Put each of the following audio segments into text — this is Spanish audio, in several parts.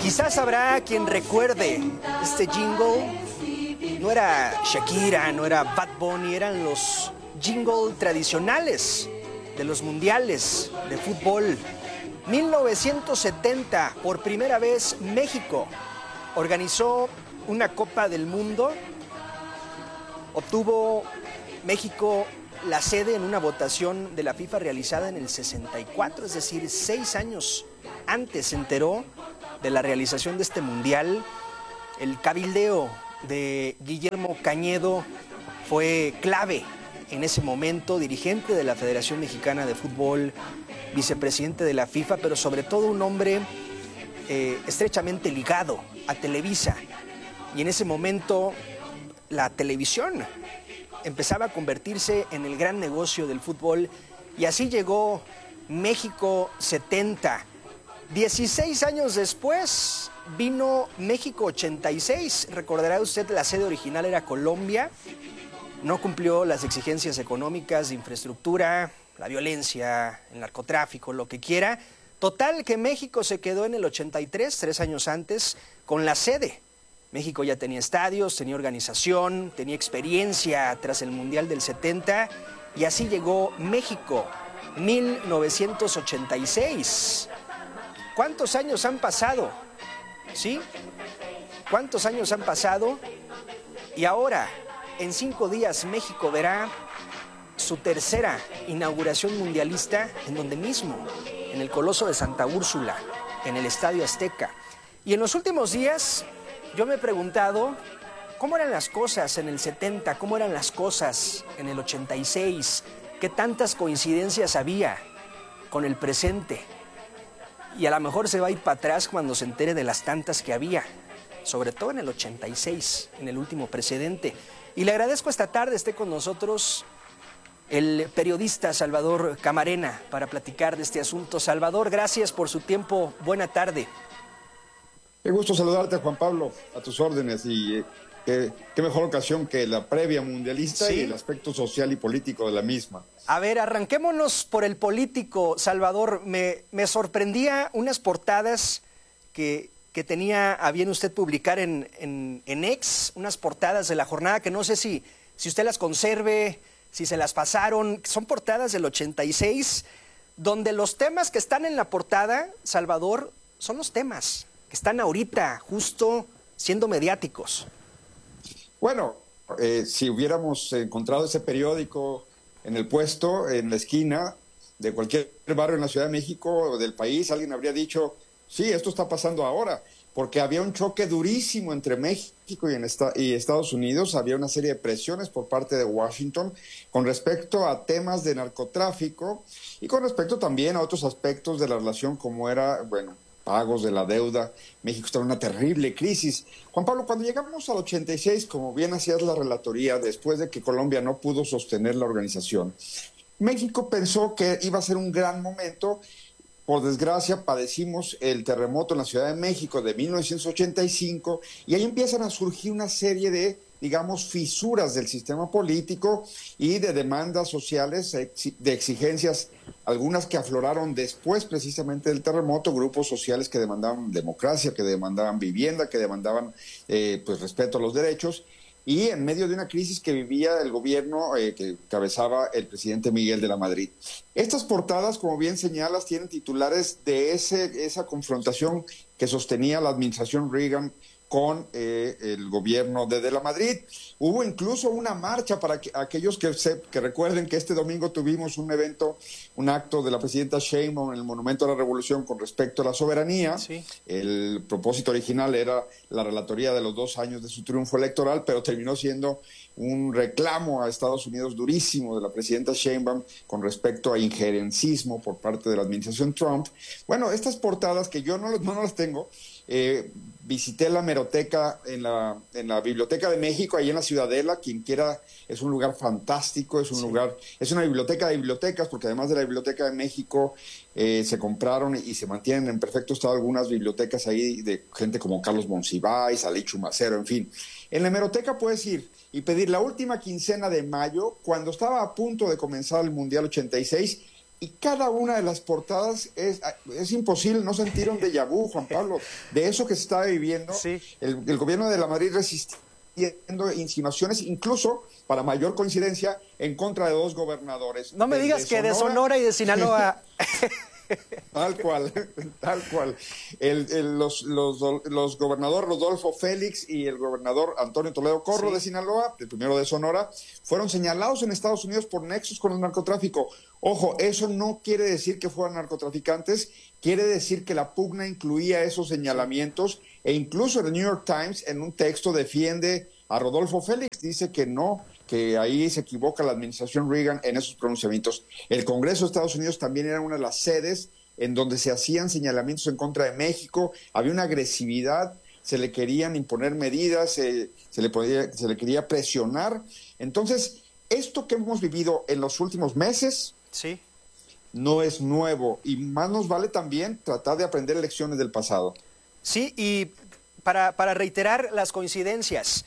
Quizás habrá quien recuerde este jingle. No era Shakira, no era Bad Bunny, eran los jingle tradicionales de los mundiales de fútbol. 1970, por primera vez México organizó una Copa del Mundo. Obtuvo México la sede en una votación de la FIFA realizada en el 64, es decir, 6 años antes se enteró de la realización de este mundial. El cabildeo de Guillermo Cañedo fue clave en ese momento, dirigente de la Federación Mexicana de Fútbol, vicepresidente de la FIFA, pero sobre todo un hombre estrechamente ligado a Televisa. Y en ese momento la televisión empezaba a convertirse en el gran negocio del fútbol, y así llegó México 70. 16 años después vino México 86. Recordará usted, la sede original era Colombia. No cumplió las exigencias económicas, de infraestructura, la violencia, el narcotráfico, lo que quiera. Total que México se quedó en el 83, 3 años antes, con la sede. México ya tenía estadios, tenía organización, tenía experiencia tras el Mundial del 70, y así llegó México, 1986. ¿Cuántos años han pasado? ¿Sí? ¿Cuántos años han pasado? Y ahora, en 5 días, México verá su tercera inauguración mundialista, en donde mismo, en el Coloso de Santa Úrsula, en el Estadio Azteca. Y en los últimos días, yo me he preguntado, ¿cómo eran las cosas en el 70? ¿Cómo eran las cosas en el 86? ¿Qué tantas coincidencias había con el presente? Y a lo mejor se va a ir para atrás cuando se entere de las tantas que había, sobre todo en el 86, en el último precedente. Y le agradezco esta tarde esté con nosotros el periodista Salvador Camarena para platicar de este asunto. Salvador, gracias por su tiempo. Buena tarde. Qué gusto saludarte, Juan Pablo, a tus órdenes, y qué mejor ocasión que la previa mundialista, ¿sí?, y el aspecto social y político de la misma. A ver, arranquémonos por el político, Salvador. Me sorprendía unas portadas que tenía a bien usted publicar en X, unas portadas de la jornada que no sé si usted las conserve, si se las pasaron. Son portadas del 86, donde los temas que están en la portada, Salvador, son los temas que están ahorita justo siendo mediáticos. Bueno, si hubiéramos encontrado ese periódico en el puesto, en la esquina de cualquier barrio en la Ciudad de México o del país, alguien habría dicho, sí, esto está pasando ahora, porque había un choque durísimo entre México y Estados Unidos. Había una serie de presiones por parte de Washington con respecto a temas de narcotráfico y con respecto también a otros aspectos de la relación, como era, pagos de la deuda. México está en una terrible crisis. Juan Pablo, cuando llegamos al 86, como bien hacías la relatoría, después de que Colombia no pudo sostener la organización, México pensó que iba a ser un gran momento. Por desgracia, padecimos el terremoto en la Ciudad de México de 1985, y ahí empiezan a surgir una serie de, fisuras del sistema político y de demandas sociales, de exigencias, algunas que afloraron después precisamente del terremoto, grupos sociales que demandaban democracia, que demandaban vivienda, que demandaban respeto a los derechos, y en medio de una crisis que vivía el gobierno que cabezaba el presidente Miguel de la Madrid. Estas portadas, como bien señalas, tienen titulares de esa confrontación que sostenía la administración Reagan con el gobierno de la Madrid. Hubo incluso una marcha para aquellos que recuerden que este domingo tuvimos un evento, un acto de la presidenta Sheinbaum en el Monumento a la Revolución con respecto a la soberanía. Sí. El propósito original era la relatoría de los 2 años de su triunfo electoral, pero terminó siendo un reclamo a Estados Unidos durísimo de la presidenta Sheinbaum con respecto a injerencismo por parte de la administración Trump. Bueno, estas portadas que yo no las tengo, visité la hemeroteca en la Biblioteca de México, ahí en la Ciudadela. Quien quiera, es un lugar fantástico, es una biblioteca de bibliotecas, porque además de la Biblioteca de México se compraron y se mantienen en perfecto estado algunas bibliotecas ahí de gente como Carlos Monsiváis, Ali Chumacero, en fin. En la hemeroteca puedes ir y pedir la última quincena de mayo, cuando estaba a punto de comenzar el Mundial 86, y cada una de las portadas es imposible no sentir un déjà vu, Juan Pablo, de eso que se está viviendo. Sí. El gobierno de la Madrid resistiendo insinuaciones, incluso, para mayor coincidencia, en contra de dos gobernadores. No me digas que de Sonora y de Sinaloa. Tal cual, tal cual. Los gobernadores Rodolfo Félix y el gobernador Antonio Toledo Corro, sí, de Sinaloa, el primero de Sonora, fueron señalados en Estados Unidos por nexos con el narcotráfico. Ojo, eso no quiere decir que fueran narcotraficantes, quiere decir que la pugna incluía esos señalamientos, e incluso el New York Times en un texto defiende a Rodolfo Félix, dice que no, que ahí se equivoca la administración Reagan en esos pronunciamientos. El Congreso de Estados Unidos también era una de las sedes en donde se hacían señalamientos en contra de México, había una agresividad, se le querían imponer medidas, se le quería presionar. Entonces, esto que hemos vivido en los últimos meses, sí, no es nuevo, y más nos vale también tratar de aprender lecciones del pasado. Sí, y para reiterar las coincidencias,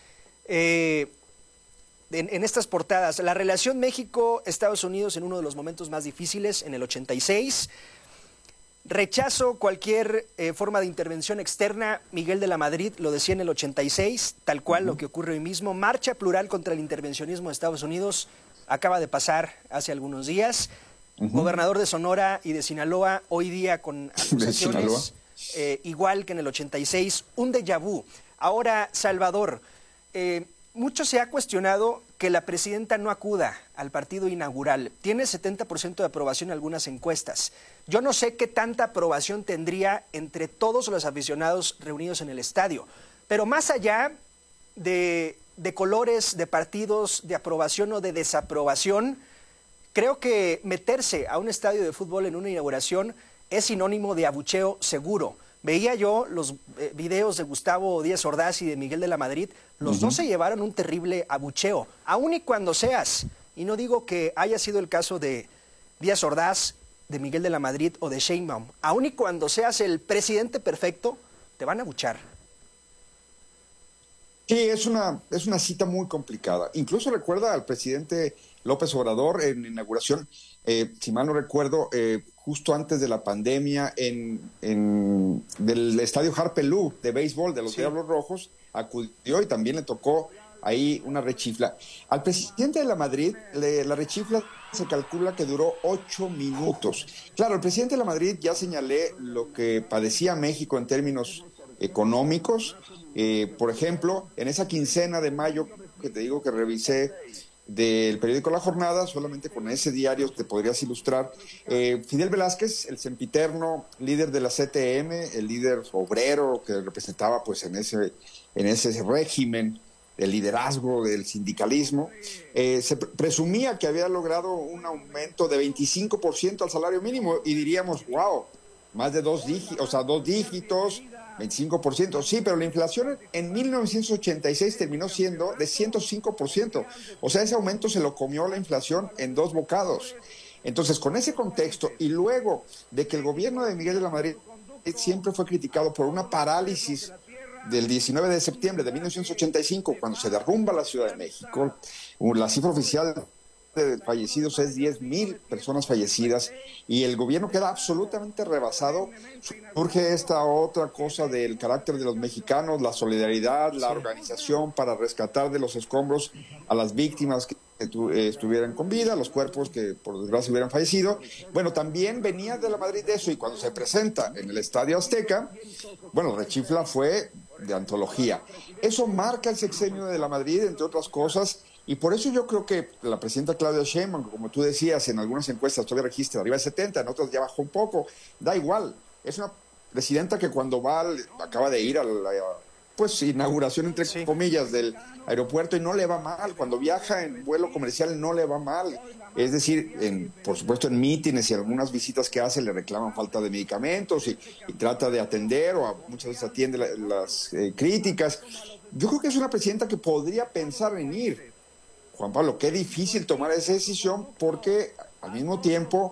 en estas portadas, la relación México-Estados Unidos en uno de los momentos más difíciles, en el 86, rechazo cualquier forma de intervención externa, Miguel de la Madrid lo decía en el 86, tal cual lo que ocurre hoy mismo, marcha plural contra el intervencionismo de Estados Unidos, acaba de pasar hace algunos días, gobernador de Sonora y de Sinaloa, hoy día con acusaciones, igual que en el 86, un déjà vu. Ahora, Salvador, mucho se ha cuestionado que la presidenta no acuda al partido inaugural. Tiene 70% de aprobación en algunas encuestas. Yo no sé qué tanta aprobación tendría entre todos los aficionados reunidos en el estadio. Pero más allá de colores, de partidos, de aprobación o de desaprobación, creo que meterse a un estadio de fútbol en una inauguración es sinónimo de abucheo seguro. Veía yo los videos de Gustavo Díaz Ordaz y de Miguel de la Madrid, los dos se llevaron un terrible abucheo, aun y cuando seas, y no digo que haya sido el caso de Díaz Ordaz, de Miguel de la Madrid o de Sheinbaum, aun y cuando seas el presidente perfecto, te van a abuchar. Sí, es una cita muy complicada. Incluso recuerda al presidente López Obrador en inauguración, si mal no recuerdo, justo antes de la pandemia, del estadio Harpelú de béisbol de los Diablos Rojos, acudió y también le tocó ahí una rechifla. Al presidente de la Madrid, la rechifla se calcula que duró 8 minutos. Claro, el presidente de la Madrid, ya señalé lo que padecía México en términos económicos. Por ejemplo, en esa quincena de mayo que te digo que revisé del periódico La Jornada, solamente con ese diario te podrías ilustrar, Fidel Velázquez, el sempiterno líder de la CTM, el líder obrero que representaba pues en ese régimen el liderazgo del sindicalismo, se presumía que había logrado un aumento de 25% al salario mínimo, y diríamos, wow, más de dos dígitos, 25%. Sí, pero la inflación en 1986 terminó siendo de 105%. O sea, ese aumento se lo comió la inflación en 2 bocados. Entonces, con ese contexto, y luego de que el gobierno de Miguel de la Madrid siempre fue criticado por una parálisis del 19 de septiembre de 1985, cuando se derrumba la Ciudad de México, la cifra oficial de fallecidos es 10,000 personas fallecidas, y el gobierno queda absolutamente rebasado. Surge esta otra cosa del carácter de los mexicanos, la solidaridad, la organización para rescatar de los escombros a las víctimas que estuvieran con vida, los cuerpos que por desgracia hubieran fallecido. Bueno, también venía de la Madrid de eso, y cuando se presenta en el Estadio Azteca, bueno, rechifla fue de antología. Eso marca el sexenio de la Madrid, entre otras cosas. Y por eso yo creo que la presidenta Claudia Sheinbaum, como tú decías, en algunas encuestas todavía registra arriba de 70, en otras ya bajó un poco, da igual. Es una presidenta que cuando acaba de ir a la inauguración, entre comillas, del aeropuerto, y no le va mal. Cuando viaja en vuelo comercial no le va mal. Es decir, por supuesto en mítines y algunas visitas que hace le reclaman falta de medicamentos y trata de atender, muchas veces atiende las críticas. Yo creo que es una presidenta que podría pensar en ir. Juan Pablo, qué difícil tomar esa decisión, porque al mismo tiempo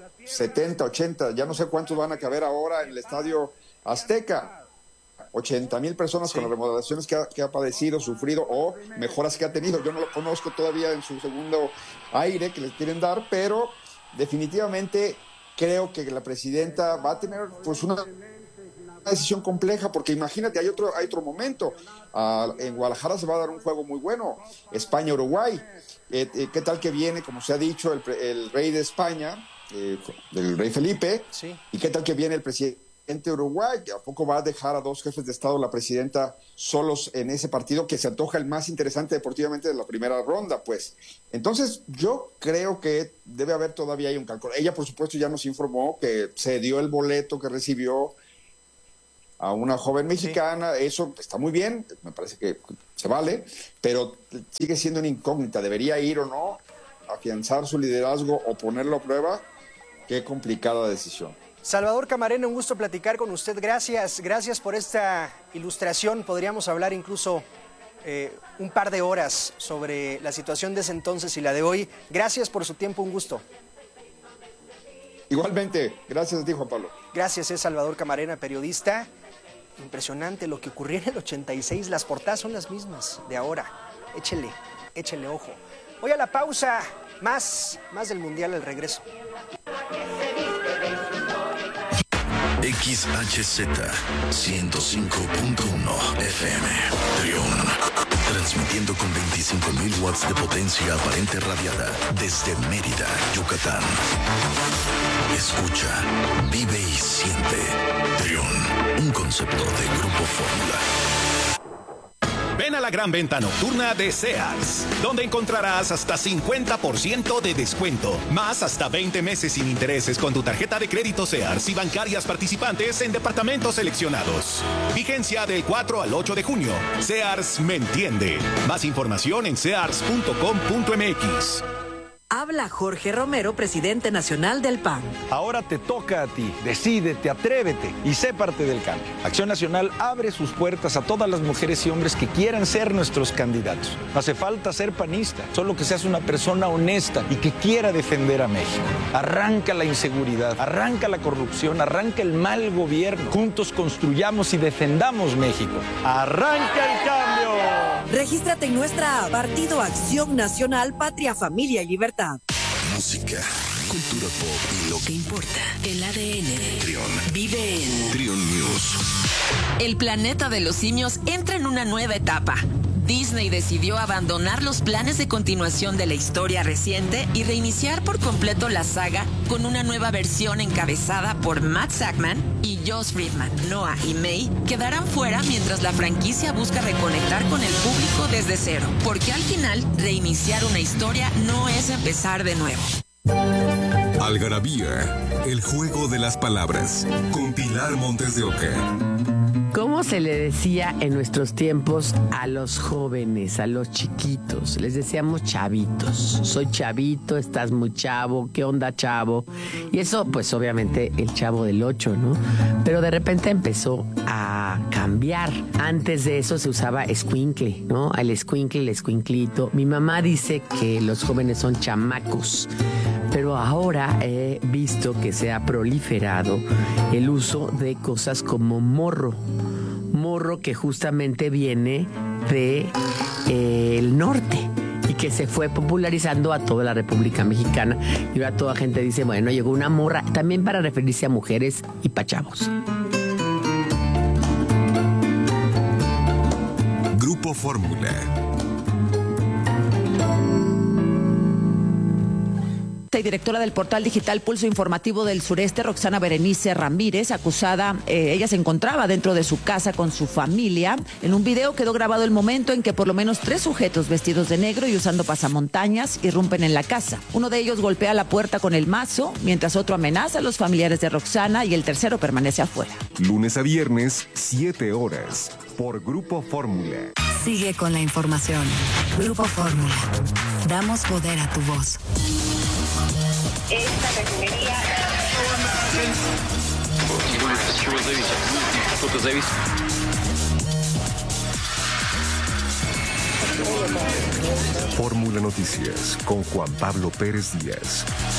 70, 80, ya no sé cuántos van a caber ahora en el Estadio Azteca, 80,000 personas con las remodelaciones que ha padecido, sufrido, o mejoras que ha tenido. Yo no lo conozco todavía en su segundo aire que les quieren dar, pero definitivamente creo que la presidenta va a tener pues una decisión compleja, porque imagínate, hay otro momento. En Guadalajara se va a dar un juego muy bueno, España-Uruguay. ¿Qué tal que viene, como se ha dicho, el rey de España, el rey Felipe? Sí. ¿Y qué tal que viene el presidente de Uruguay? ¿A poco va a dejar a dos jefes de Estado, la presidenta, solos en ese partido que se antoja el más interesante deportivamente de la primera ronda? Pues entonces yo creo que debe haber todavía ahí un cálculo. Ella, por supuesto, ya nos informó que se dio el boleto que recibió a una joven mexicana. Sí. Eso está muy bien, me parece que se vale, pero sigue siendo una incógnita. ¿Debería ir o no? ¿Afianzar su liderazgo o ponerlo a prueba? Qué complicada decisión. Salvador Camarena, un gusto platicar con usted. Gracias por esta ilustración. Podríamos hablar incluso un par de horas sobre la situación de ese entonces y la de hoy. Gracias por su tiempo, un gusto. Igualmente, gracias a ti, Juan Pablo. Gracias, es Salvador Camarena, periodista. Impresionante lo que ocurrió en el 86, las portadas son las mismas de ahora. Échele ojo. Voy a la pausa, más del Mundial al regreso. XHZ 105.1 FM Trión, transmitiendo con 25.000 watts de potencia aparente radiada desde Mérida, Yucatán. Escucha, vive y siente. Trión, un concepto de Grupo Fórmula. Ven a la gran venta nocturna de Sears, donde encontrarás hasta 50% de descuento, más hasta 20 meses sin intereses con tu tarjeta de crédito Sears y bancarias participantes en departamentos seleccionados. Vigencia del 4 al 8 de junio. Sears me entiende. Más información en sears.com.mx. Habla Jorge Romero, presidente nacional del PAN. Ahora te toca a ti. Decídete, atrévete y sé parte del cambio. Acción Nacional abre sus puertas a todas las mujeres y hombres que quieran ser nuestros candidatos. No hace falta ser panista, solo que seas una persona honesta y que quiera defender a México. Arranca la inseguridad, arranca la corrupción, arranca el mal gobierno. Juntos construyamos y defendamos México. ¡Arranca el cambio! Regístrate en nuestra app, Partido Acción Nacional, Patria, Familia y Libertad. Música, cultura pop y lo que importa. El ADN. Trión. Vive en Trión News. El planeta de los simios entra en una nueva etapa. Disney decidió abandonar los planes de continuación de la historia reciente y reiniciar por completo la saga con una nueva versión encabezada por Matt Sackman y Josh Friedman. Noah y May quedarán fuera mientras la franquicia busca reconectar con el público desde cero, porque al final reiniciar una historia no es empezar de nuevo. Algarabía, el juego de las palabras, con Pilar Montes de Oca. ¿Cómo se le decía en nuestros tiempos a los jóvenes, a los chiquitos? Les decíamos chavitos. Soy chavito, estás muy chavo, ¿qué onda, chavo? Y eso, pues obviamente el Chavo del 8, ¿no? Pero de repente empezó a cambiar. Antes de eso se usaba escuincle, ¿no? El escuincle, el escuinclito. Mi mamá dice que los jóvenes son chamacos. Pero ahora he visto que se ha proliferado el uso de cosas como morro. Morro que justamente viene de el norte y que se fue popularizando a toda la República Mexicana. Y ahora toda gente dice, bueno, llegó una morra, también para referirse a mujeres y pachavos. Grupo Fórmula. Y directora del portal digital Pulso Informativo del Sureste, Roxana Berenice Ramírez, acusada, ella se encontraba dentro de su casa con su familia. En un video quedó grabado el momento en que por lo menos 3 sujetos vestidos de negro y usando pasamontañas irrumpen en la casa. Uno de ellos golpea la puerta con el mazo, mientras otro amenaza a los familiares de Roxana y el tercero permanece afuera. Lunes a viernes, 7 horas, por Grupo Fórmula. Sigue con la información. Grupo Fórmula. Damos poder a tu voz. Esta refinería... Fórmula Noticias con Juan Pablo Pérez Díaz.